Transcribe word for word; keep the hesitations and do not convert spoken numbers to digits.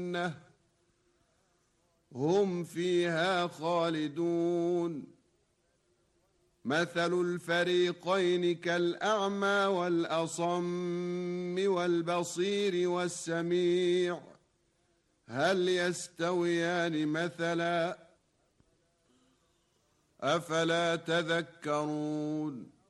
هم فيها خالدون. مثل الفريقين كالأعمى والأصم والبصير والسميع هل يستويان مثلا؟ أفلا تذكرون